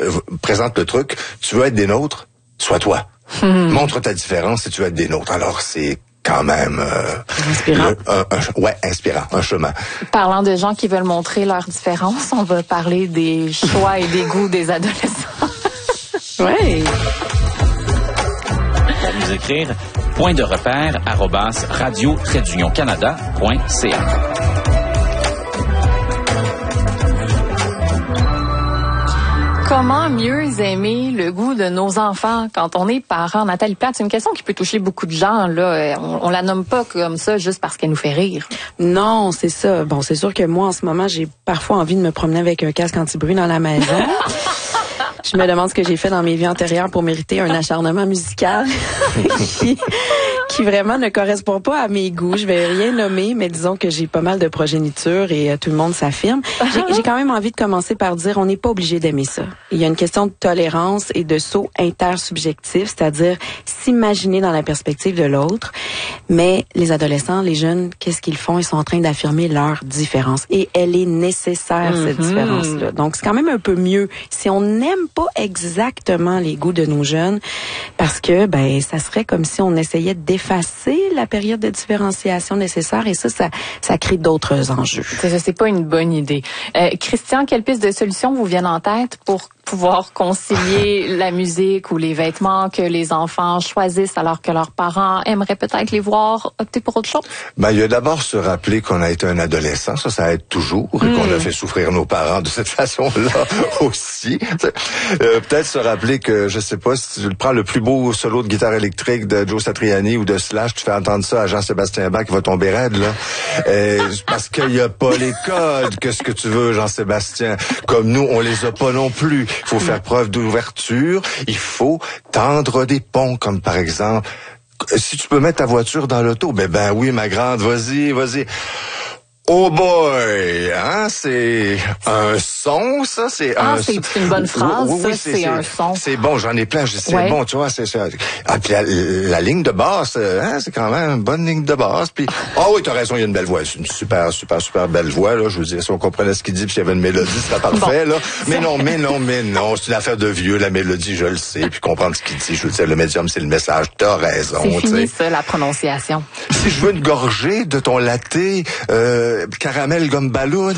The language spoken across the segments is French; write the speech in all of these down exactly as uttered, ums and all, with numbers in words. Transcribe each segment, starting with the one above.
présente le truc, tu veux être des nôtres, sois toi. Hmm. Montre ta différence si tu veux être des nôtres. Alors, c'est quand même... Euh, inspirant. Le, un, un, ouais, inspirant, un chemin. Parlant de gens qui veulent montrer leur différence, on va parler des choix et des goûts des adolescents. Oui. Pour nous écrire, point de repère, arrobas, radio, trait d'union canada, point c a. Comment mieux aimer le goût de nos enfants quand on est parent? Nathalie Plante, c'est une question qui peut toucher beaucoup de gens. Là, on, on la nomme pas comme ça juste parce qu'elle nous fait rire. Non, c'est ça. Bon, c'est sûr que moi, en ce moment, j'ai parfois envie de me promener avec un casque anti-bruit dans la maison. Je me demande ce que j'ai fait dans mes vies antérieures pour mériter un acharnement musical qui, qui vraiment ne correspond pas à mes goûts. Je vais rien nommer, mais disons que j'ai pas mal de progéniture et euh, tout le monde s'affirme. J'ai, j'ai quand même envie de commencer par dire on n'est pas obligé d'aimer ça. Il y a une question de tolérance et de saut intersubjectif, c'est-à-dire s'imaginer dans la perspective de l'autre. Mais les adolescents, les jeunes, qu'est-ce qu'ils font? Ils sont en train d'affirmer leur différence. Et elle est nécessaire, mm-hmm. cette différence-là. Donc, c'est quand même un peu mieux si on n'aime pas exactement les goûts de nos jeunes, parce que ben ça serait comme si on essayait d'effacer la période de différenciation nécessaire, et ça, ça, ça crée d'autres enjeux. C'est ça, c'est pas une bonne idée. Euh, Christian, quelles pistes de solutions vous viennent en tête pour pouvoir concilier la musique ou les vêtements que les enfants choisissent alors que leurs parents aimeraient peut-être les voir opter pour autre chose? Ben, il y a d'abord se rappeler qu'on a été un adolescent, ça, ça aide toujours, et mmh. qu'on a fait souffrir nos parents de cette façon-là aussi. Euh, peut-être se rappeler que, je sais pas, si tu prends le plus beau solo de guitare électrique de Joe Satriani ou de Slash, tu fais entendre ça à Jean-Sébastien Bach, il va tomber raide, là. Euh, parce qu'il y a pas les codes que ce que tu veux, Jean-Sébastien. Comme nous, on les a pas non plus. Il faut faire preuve d'ouverture. Il faut tendre des ponts, comme par exemple, si tu peux mettre ta voiture dans l'auto, ben ben oui, ma grande, vas-y, vas-y. Oh boy, hein, c'est un son, ça, c'est ah, un... Ah, c'est une bonne phrase, oui, oui, ça, c'est, c'est un son. C'est bon, j'en ai plein, je dis, c'est ouais. bon, tu vois, c'est ça. Ah, puis la, la ligne de basse, hein, c'est quand même une bonne ligne de basse, puis... Ah oh, oui, t'as raison, il y a une belle voix, c'est une super, super, super belle voix, là, je veux dire, si on comprenait ce qu'il dit, puis s'il y avait une mélodie, c'était parfait, bon. là. Mais non, mais non, mais non, c'est une affaire de vieux, la mélodie, je le sais, puis comprendre ce qu'il dit, je veux dire, le médium, c'est le message, t'as raison, c'est fini, t'sais. ça, la prononciation. Si je veux une gorgée de ton latte, euh, caramel gomme ballon,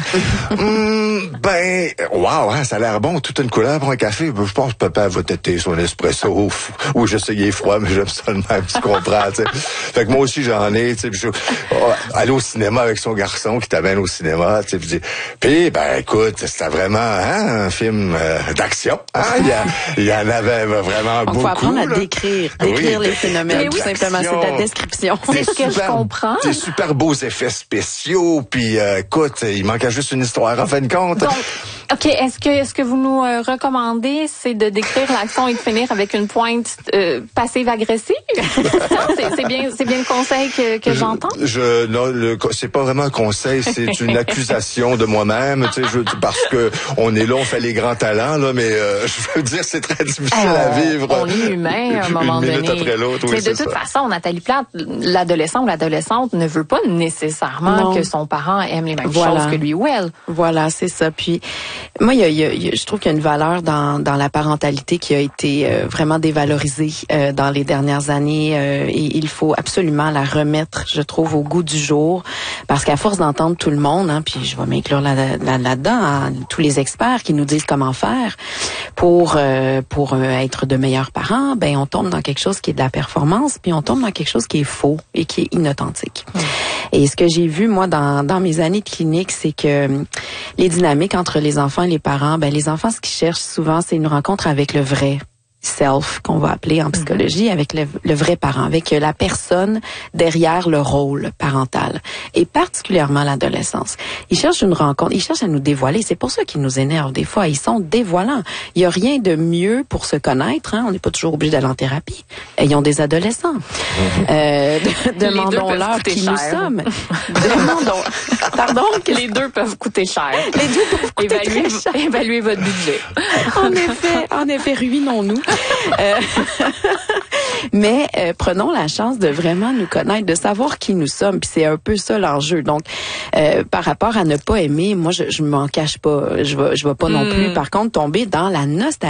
mm, ben, wow, hein, ça a l'air bon, toute une couleur pour un café. Je pense que papa va têter son espresso. Oui, je sais, il est froid, mais j'aime ça le même, tu comprends, tu sais. Fait que moi aussi, j'en ai, tu sais, oh, aller au cinéma avec son garçon qui t'amène au cinéma, tu sais, puis ben, écoute, c'était vraiment, hein, un film euh, d'action, hein, il y, a, il y en avait vraiment on beaucoup. On faut apprendre là. à décrire, décrire oui, les phénomènes, tout simplement, c'est ta description. C'est ce que je comprends. Des super beaux effets spéciaux, puis euh, écoute, il manquait juste une histoire, en fin de compte. Donc, OK, est-ce que est-ce que vous nous euh, recommandez, c'est de décrire l'action et de finir avec une pointe euh, passive-agressive? c'est, c'est bien c'est bien le conseil que, que je, j'entends? Je non, le, c'est pas vraiment un conseil, c'est une accusation de moi-même, tu sais, je, parce que on est là, on fait les grands talents, là, mais euh, je veux dire, c'est très difficile hey, à vivre. On est humain à un moment une donné. Minute après l'autre, oui, mais de toute ça. façon, Nathalie Plante, l'adolescent ou l'adolescente ne veut pas nécessairement non. que son parent aime les mêmes voilà. choses que lui ou elle. Voilà, c'est ça. Puis moi, il y a, il y a, il y a, je trouve qu'il y a une valeur dans, dans la parentalité qui a été euh, vraiment dévalorisée euh, dans les dernières années euh, et il faut absolument la remettre, je trouve, au goût du jour, parce qu'à force d'entendre tout le monde, hein, puis je vais m'inclure là, là, là-dedans, hein, tous les experts qui nous disent comment faire pour euh, pour euh, être de meilleurs parents, ben on tombe dans quelque chose qui est de la performance, puis on tombe dans quelque chose qui est faux et qui est inauthentique. Mmh. Et ce que j'ai vu, moi, dans, dans mes années de clinique, c'est que les dynamiques entre les enfants et les parents, ben les enfants, ce qu'ils cherchent souvent, c'est une rencontre avec le vrai self, qu'on va appeler en psychologie, mm-hmm. avec le, le vrai parent, avec la personne derrière le rôle parental, et particulièrement l'adolescence. Ils cherchent une rencontre, ils cherchent à nous dévoiler, c'est pour ça qu'ils nous énervent des fois, ils sont dévoilants. Il n'y a rien de mieux pour se connaître, hein? On n'est pas toujours obligé d'aller en thérapie. Ayons des adolescents. Mm-hmm. Euh, de, demandons-leur qui cher. Nous sommes. Demandons. Pardon? Que les deux peuvent coûter cher. Les deux peuvent coûter évaluez, très cher. Évaluez votre budget. En effet, en effet, ruinons-nous. Euh, mais euh, prenons la chance de vraiment nous connaître, de savoir qui nous sommes, puis c'est un peu ça l'enjeu. Donc, euh, par rapport à ne pas aimer, moi je, je m'en cache pas, je vais, je vais pas mm. non plus. Par contre, tomber dans la nostalgie.